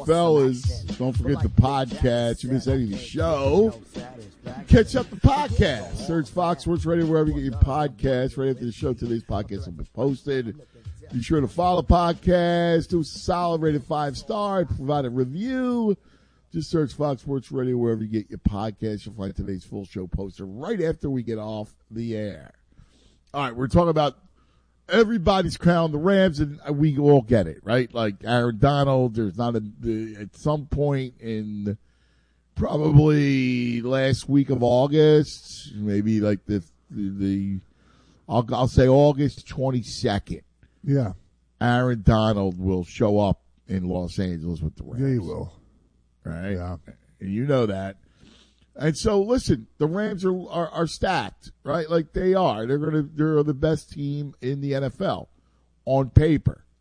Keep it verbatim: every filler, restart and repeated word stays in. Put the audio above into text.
fellas, don't forget the podcast. You miss any of the show, catch up the podcast. Search Fox Sports Radio wherever you get your podcast. Right after the show, today's podcast will be posted. Be sure to follow the podcast. Do a solid rated five star. Provide a review. Just search Fox Sports Radio wherever you get your podcast. You'll find today's full show posted right after we get off the air. All right, we're talking about everybody's crowned the Rams, and we all get it, right? Like Aaron Donald, there's not a at some point in probably last week of August, maybe like the the, the I'll I'll say August twenty-second. Yeah, Aaron Donald will show up in Los Angeles with the Rams. Yeah, he will. Right? Yeah. And you know that. And so, listen, the Rams are, are are stacked, right? Like they are. They're gonna they're the best team in the N F L on paper.